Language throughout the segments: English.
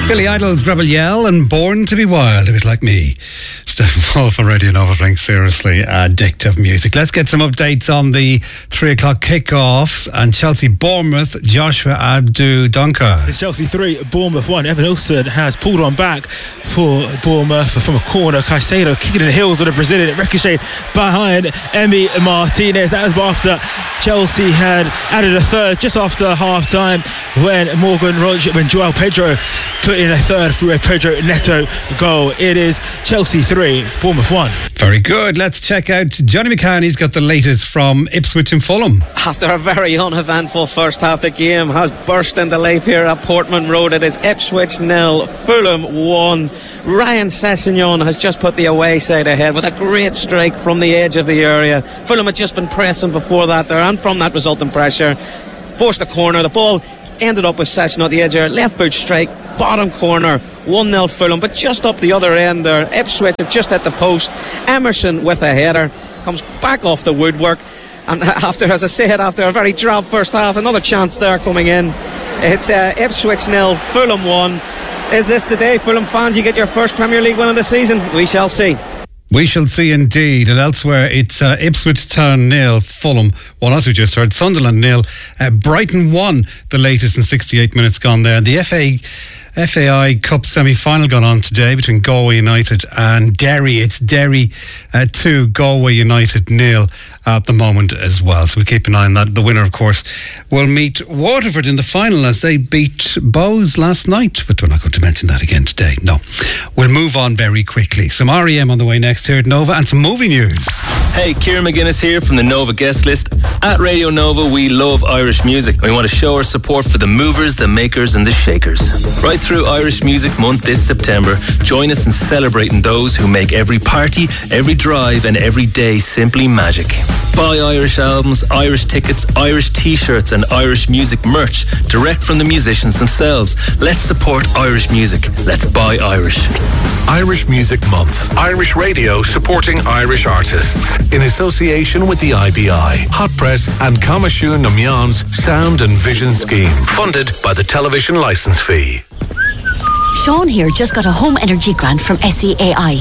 Billy Idol's Rebel Yell and Born to be Wild, a bit like me. Stephen Wolf on Radio Nova playing seriously addictive music. Let's get some updates on the 3 o'clock kickoffs and Chelsea-Bournemouth. Joshua Abdu Donker. It's Chelsea 3, Bournemouth 1. Evan Olsen has pulled on back for Bournemouth from a corner. Caicedo kicking in the heels of the Brazilian. It ricocheted behind Emi Martinez. That was after Chelsea had added a third just after half-time when Joao Pedro put in a third through a Pedro Neto goal. It is Chelsea 3, Bournemouth 1. Very good. Let's check out Johnny McCann. He's got the latest from Ipswich and Fulham. After a very uneventful first half, the game has burst into life here at Portman Road. It is Ipswich 0, Fulham 1. Ryan Sessegnon has just put the away side ahead with a great strike from the edge of the area. Fulham had just been pressing before that there, and from that resulting pressure forced a corner. The ball ended up with Sessegnon at the edge there. Left foot strike, bottom corner, 1-0 Fulham. But just up the other end there, Ipswich have just hit the post. Emerson with a header comes back off the woodwork. And after a very drab first half, another chance there coming in. It's Ipswich 0, Fulham 1. Is this the day, Fulham fans, you get your first Premier League win of the season? We shall see. We shall see indeed. And elsewhere, it's Ipswich Town 0, Fulham 1, as we just heard. Sunderland 0, Brighton 1, the latest in 68 minutes gone there. The FAI Cup semi-final gone on today between Galway United and Derry. It's Derry 2, Galway United 0 at the moment as well. So we'll keep an eye on that. The winner, of course, will meet Waterford in the final as they beat Bows last night. But we're not going to mention that again today. No. We'll move on very quickly. Some R.E.M. on the way next here at Nova and some movie news. Hey, Ciara McGuinness here from the Nova guest list. At Radio Nova, we love Irish music. We want to show our support for the movers, the makers and the shakers. Right through Irish Music Month this September, join us in celebrating those who make every party, every drive and every day simply magic. Buy Irish albums, Irish tickets, Irish t-shirts and Irish music merch direct from the musicians themselves. Let's support Irish music. Let's buy Irish. Irish Music Month. Irish Radio supporting Irish artists in association with the IBI, Hot Press and Coimisiún na Meán's Sound and Vision Scheme, funded by the television licence fee. Sean here just got a home energy grant from SEAI.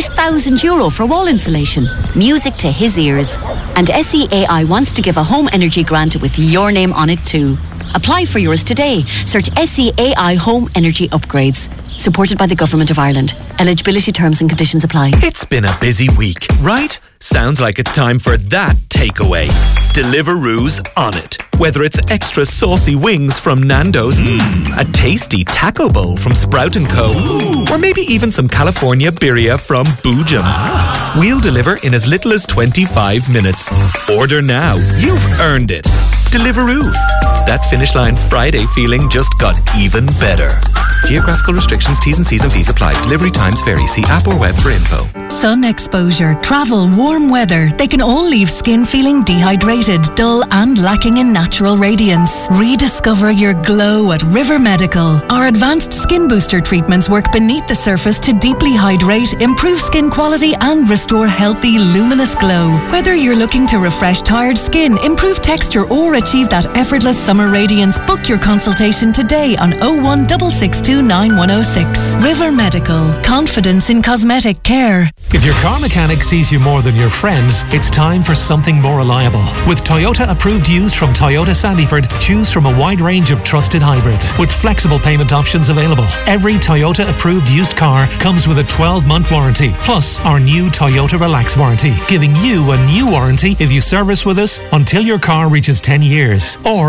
€8,000 for wall insulation. Music to his ears. And SEAI wants to give a home energy grant with your name on it too. Apply for yours today. Search SEAI Home Energy Upgrades. Supported by the Government of Ireland. Eligibility terms and conditions apply. It's been a busy week, right? Sounds like it's time for that takeaway. Deliveroo's on it. Whether it's extra saucy wings from Nando's, a tasty taco bowl from Sprout & Co, or maybe even some California birria from Boojum. We'll deliver in as little as 25 minutes. Order now. You've earned it. Deliveroo. That Finish Line Friday feeling just got even better. Geographical restrictions, T's and C's and fees apply. Delivery times vary. See app or web for info. Sun exposure, travel, warm weather. They can all leave skin feeling dehydrated, dull and lacking in natural radiance. Rediscover your glow at River Medical. Our advanced skin booster treatments work beneath the surface to deeply hydrate, improve skin quality and restore healthy, luminous glow. Whether you're looking to refresh tired skin, improve texture or achieve that effortless summer radiance, book your consultation today on 01662 9106. River Medical. Confidence in cosmetic care. If your car mechanic sees you more than your friends, it's time for something more reliable. With Toyota approved used from Toyota Sandyford, choose from a wide range of trusted hybrids with flexible payment options available. Every Toyota approved used car comes with a 12-month warranty, plus our new Toyota Relax warranty, giving you a new warranty if you service with us until your car reaches 10 years or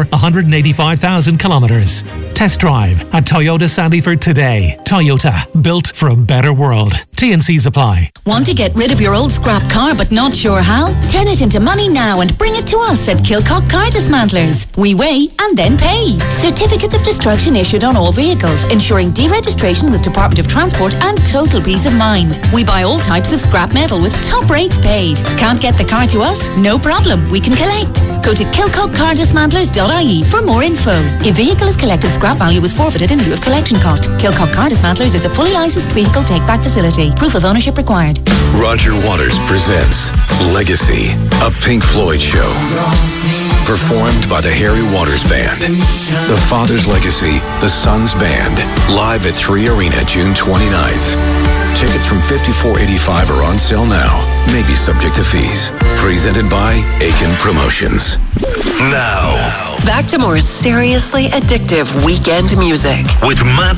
185,000 kilometres. Test drive at Toyota Sandyford today. Toyota, built for a better world. T&Cs apply. Want to get rid of your old scrap car but not sure how? Turn it into money now and bring it to us at Kilcock Car Dismantlers. We weigh and then pay. Certificates of destruction issued on all vehicles, ensuring deregistration with Department of Transport and total peace of mind. We buy all types of scrap metal with top rates paid. Can't get the car to us? No problem, we can collect. Go to kilcockcardismantlers.ie for more info. If vehicle is collected, scrap value was forfeited in lieu of collection cost. Kilcock Car Dismantlers is a fully licensed vehicle take-back facility. Proof of ownership required. Roger Waters presents Legacy, a Pink Floyd show. Performed by the Harry Waters Band. The Father's Legacy, the Son's Band. Live at 3 Arena, June 29th. Tickets from $54.85 are on sale now. May be subject to fees. Presented by Aiken Promotions. Now, back to more seriously addictive weekend music with Matt